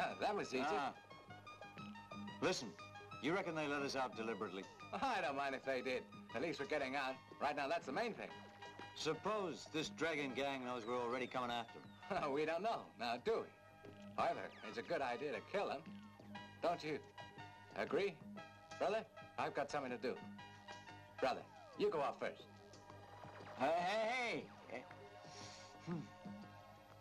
That was easy. Listen, you reckon they let us out deliberately? I don't mind if they did. At least we're getting out. Right now, that's the main thing. Suppose this dragon gang knows we're already coming after them. We don't know, now do we? However, it's a good idea to kill them. Don't you agree? Brother, I've got something to do. Brother, you go off first. Hey!